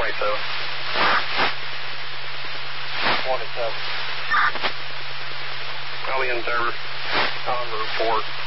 27. 27. I'll be in server. On the report.